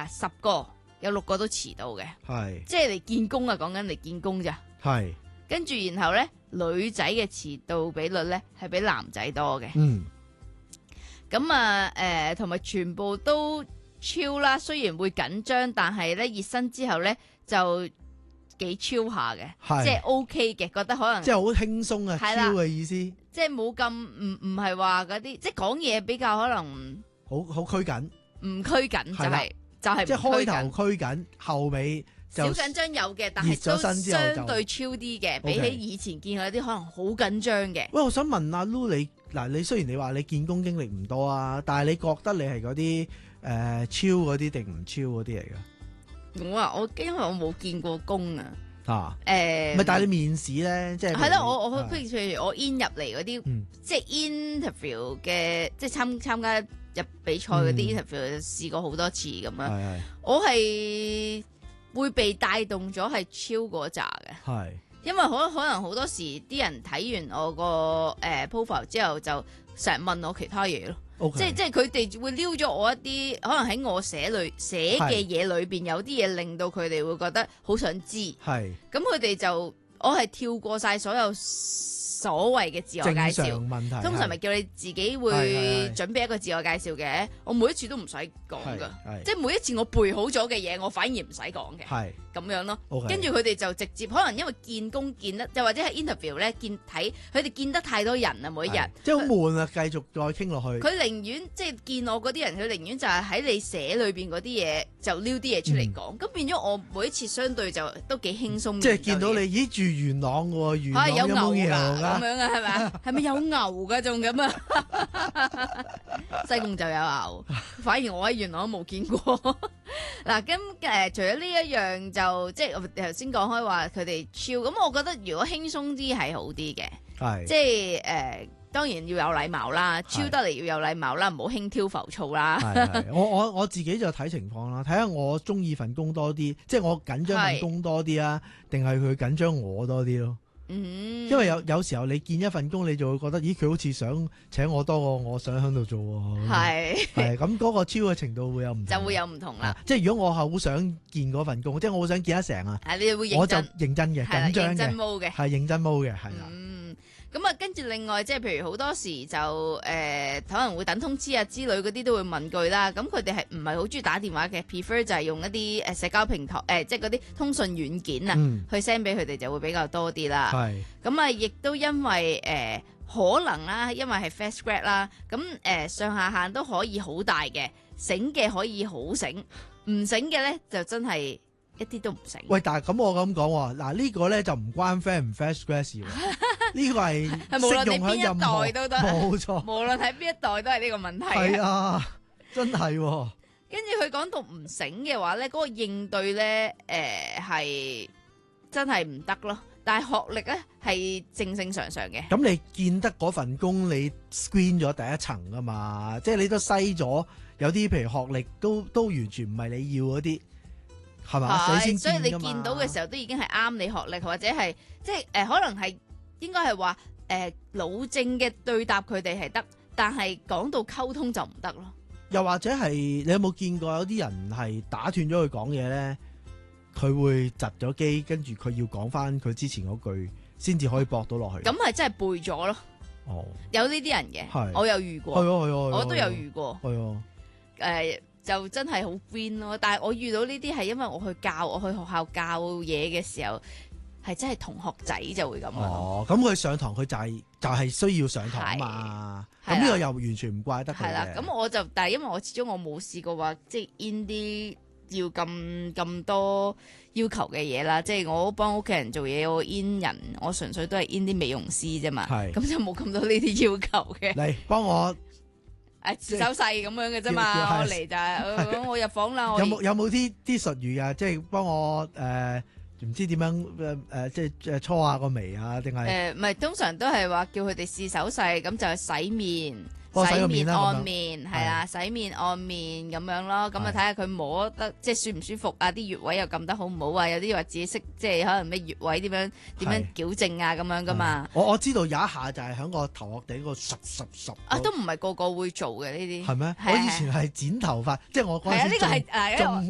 10個有6個都遲到嘅， 係即係嚟見工啊，講緊嚟見工咋。 係跟住然後咧，女仔嘅遲到比率咧係比男仔多嘅。咁啊同埋全部都超啦，雖然會緊張，但係咧熱身之後咧就幾超下嘅， 係即係 OK 嘅，覺得可能即係好輕鬆啊， 係啦超嘅意思， 即係冇咁唔係話嗰啲，即係講嘢比較可能好拘謹， 唔拘謹就係啦就係即係唔拘謹開頭拘謹，後尾就小緊張有嘅，但熱係都咗身之後就相對超啲嘅， OK 比起以前見佢啲可能好緊張嘅。 喂，我想問阿 Lu 你嗱，你雖然你話你見工經歷唔多啊，但係你覺得你係嗰啲超嗰啲定唔超嗰啲嚟㗎？ 我因為我冇見過工啊。 唔係，但係你面試咧，即係係咯，我係譬如我 in 入嚟嗰啲，即係 interview 嘅，即係參加入比賽嗰啲 interview，試過好多次咁樣。 係我係會被帶動咗係超嗰扎嘅， 係因為可能好多時啲人睇完我個profile 之後，就成日問我其他嘢咯。 OK， 即係佢哋會撩咗我一啲，可能喺我寫嘅嘢裏邊有啲嘢令到佢哋會覺得好想知， 係咁佢哋就我係跳過晒所有所謂嘅自我介正常紹， 問題， 通常咪叫你自己會係準備一個自我介紹嘅，我每一次都唔使講噶，即係每一次我背好咗嘅嘢，我反而唔使講嘅， 係咁樣咯。 OK 跟住佢哋就直接可能因為見工見得，又或者係 interview 咧睇佢哋見得太多人啦，每一日。 即係好悶啊！繼續再傾落去， 佢寧願即係見我嗰啲人，佢寧願就係喺你寫裏邊嗰啲嘢就撩啲嘢出嚟講，咁變咗我每一次相對就都幾輕鬆。 即係見到你，咦住元朗嘅喎，元朗有牛冇嘢㗎㗎？ 咁樣啊，係咪啊？係咪有牛㗎仲咁啊？西貢就有牛，反而我喺元朗都冇見過。嗱，咁除咗呢一樣就即係我頭先講開話佢哋超，咁我覺得如果輕鬆啲係好啲嘅， 係即係當然要有禮貌啦，超得嚟要有禮貌啦，唔好輕佻浮躁啦。 係我自己就睇情況啦，睇下我中意份工多啲，即係我緊張份工多啲啊，定係佢緊張我多啲咯。因為有時候你見一份工，你就會覺得，咦佢好似想請我多過我想喺度做喎。係咁嗰個超嘅程度會有唔同， 就會有唔同啦。 即係如果我係好想見嗰份工，即係我好想見得成啊， 你會我就認真嘅，緊張嘅，係認真踎嘅，係啦。 咁啊，跟住另外即係譬如好多時就可能會等通知啊之類嗰啲都會問句啦。咁佢哋係唔係好中意打電話嘅 prefer 就係用一啲社交平台即係嗰啲通訊軟件啊，去 send 俾佢哋就會比較多啲啦。咁啊，亦都因為可能啦，因為係 fast grad 啦，咁上下限都可以好大嘅，醒嘅可以好醒，唔醒嘅咧就真係一啲都唔醒。 喂，但係咁我咁講喎，嗱呢個咧就唔關 friend 唔 fast grad 事喎，呢個係適用喺任何， 無論你邊一代都得， 冇錯， 無論喺邊一代都係呢個問題。 係啊，真係喎。 跟住佢講到唔醒嘅話咧，嗰個應對咧係真係唔得咯。但係學歷咧係正正常常嘅。 咁你見得嗰份工，你 screen 咗第一層噶嘛？即係你都篩咗，有啲譬如學歷都完全唔係你要嗰啲，係嘛？ 所以你見到嘅時候都已經係啱你學歷，或者係即係可能係應該係話老正嘅對答佢哋係得，但係講到溝通就唔得咯。 又或者係你有冇見過有啲人係打斷咗佢講嘢咧？佢會窒咗機，跟住佢要講翻佢之前嗰句，先至可以駁到落去。 咁係真係背咗咯。 哦， 有呢啲人嘅，我有遇過，我都有遇過。就真係好 green 咯。但係我遇到呢啲係因為我去學校教嘢嘅時候，係真係同學仔就會咁樣。 哦，咁佢上堂佢就係需要上堂嘛。咁呢個又完全唔怪得佢嘅。 係啦，咁但係因為我始終我冇試過話即係 in 啲要咁多要求嘅嘢啦，即係我幫屋企人做嘢，我 in 人，我純粹都係 in 啲美容師啫嘛，咁就冇咁多呢啲要求嘅。 嚟幫我手勢咁樣嘅啫嘛，我嚟就係我入房啦。 有冇啲術語啊？即係幫我唔知點樣即係搓下個眉啊？定係唔係通常都係話叫佢哋試手勢，咁就係洗面。 洗面按面係啦，洗面按面咁樣咯，咁啊睇下佢摸得即係舒唔舒服啊，啲穴位又撳得好唔好啊？有啲話自己識即係可能咩穴位點樣矯正啊咁樣噶嘛。 我知道有一下就係喺個頭殼頂個十啊，都唔係個個會做嘅呢啲。 係咩？我以前係剪頭髮，即係我嗰陣時仲